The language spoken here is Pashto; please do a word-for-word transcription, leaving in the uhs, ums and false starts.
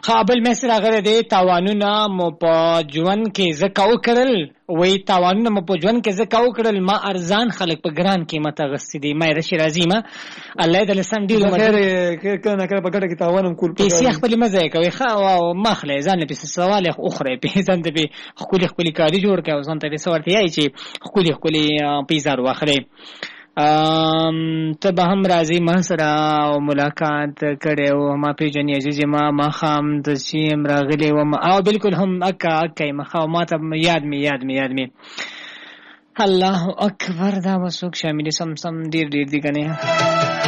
خابل مصر هغه د تاوانونه مو په ژوند کې زکه وکړل وای تاوانونه مو په ژوند کې زکه وکړل ما ارزان خلک په ګران قیمت غستې دي مې رشي راځي ما الله دې لسان دی خیر کنه کړه په ګټه کې تاوانم کول پیسې خپل مزه کوي خا او مخله ځان په سوال اخره په ځان ته به خپل خپل کاری جوړ کړو ځان ته به سوالتي ای چې خپل خپل پیسې واخلې ام ته به هم راځي ما سره او ملاقات کړي او ما پیژنې عزیز ما ما خام د سیم راغلي و او بالکل هم اکا اکا ما خو ما ته یاد می یاد می یاد می الله اکبر دا وسوک شامل سم سم ډیر ډیر دي کنه